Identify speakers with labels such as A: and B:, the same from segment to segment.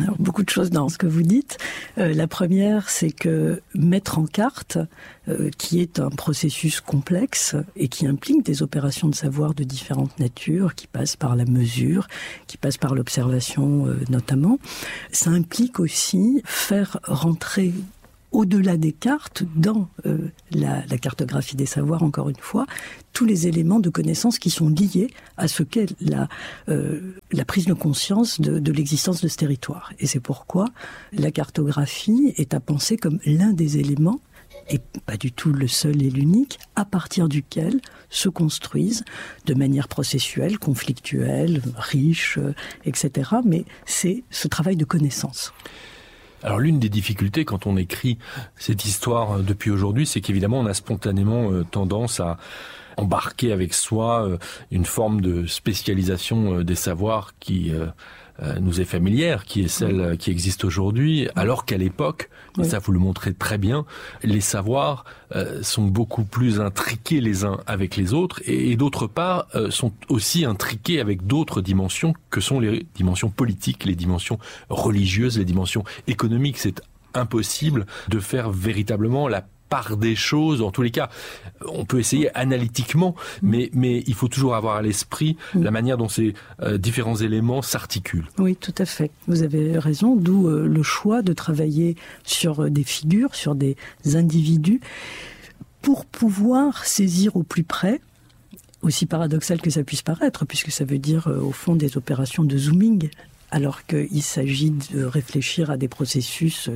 A: Alors, beaucoup de choses dans ce que vous dites. La première, c'est que mettre en carte, qui est un processus complexe et qui implique des opérations de savoir de différentes natures, qui passent par la mesure, qui passent par l'observation notamment, ça implique aussi faire rentrer au-delà des cartes, dans la cartographie des savoirs, encore une fois, tous les éléments de connaissance qui sont liés à ce qu'est la prise de conscience de l'existence de ce territoire. Et c'est pourquoi la cartographie est à penser comme l'un des éléments, et pas du tout le seul et l'unique, à partir duquel se construisent de manière processuelle, conflictuelle, riche, etc. Mais c'est ce travail de connaissance.
B: Alors l'une des difficultés quand on écrit cette histoire depuis aujourd'hui, c'est qu'évidemment on a spontanément tendance à embarquer avec soi une forme de spécialisation des savoirs qui nous est familière, qui est celle qui existe aujourd'hui, alors qu'à l'époque, et ça vous le montrez très bien, les savoirs sont beaucoup plus intriqués les uns avec les autres et d'autre part sont aussi intriqués avec d'autres dimensions que sont les dimensions politiques, les dimensions religieuses, les dimensions économiques. C'est impossible de faire véritablement la part des choses. En tous les cas, on peut essayer analytiquement, mais il faut toujours avoir à l'esprit la manière dont ces différents éléments s'articulent.
A: Oui, tout à fait. Vous avez raison, d'où le choix de travailler sur des figures, sur des individus, pour pouvoir saisir au plus près, aussi paradoxal que ça puisse paraître, puisque ça veut dire au fond des opérations de zooming, alors qu'il s'agit de réfléchir à des processus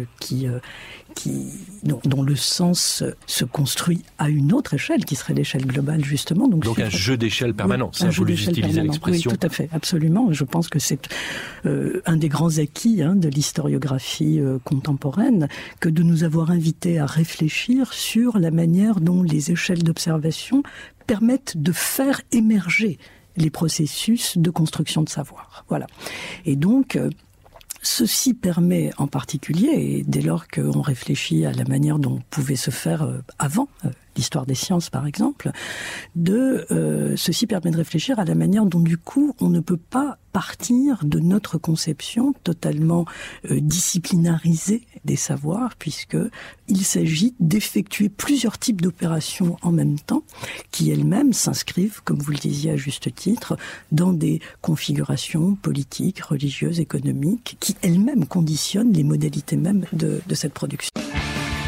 A: dont le sens se construit à une autre échelle, qui serait l'échelle globale, justement.
B: Donc un jeu d'échelle permanent, ça vous utilisez l'expression.
A: Oui, tout à fait, absolument. Je pense que c'est un des grands acquis de l'historiographie contemporaine, que de nous avoir invités à réfléchir sur la manière dont les échelles d'observation permettent de faire émerger les processus de construction de savoir. Voilà. Et donc, ceci permet en particulier, et dès lors qu'on réfléchit à la manière dont pouvait se faire avant l'histoire des sciences, par exemple, ceci permet de réfléchir à la manière dont, du coup, on ne peut pas partir de notre conception totalement disciplinarisée des savoirs, puisqu'il s'agit d'effectuer plusieurs types d'opérations en même temps, qui elles-mêmes s'inscrivent, comme vous le disiez à juste titre, dans des configurations politiques, religieuses, économiques, qui elles-mêmes conditionnent les modalités mêmes de cette production.